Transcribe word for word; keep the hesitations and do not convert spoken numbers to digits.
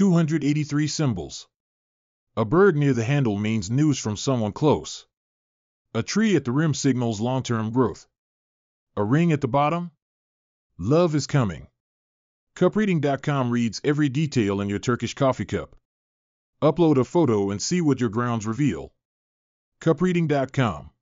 two hundred eighty-three symbols. A bird near the handle means news from someone close. A tree at the rim signals long-term growth. A ring at the bottom? Love is coming. Cup reading dot com reads every detail in your Turkish coffee cup. Upload a photo and see what your grounds reveal. Cup reading dot com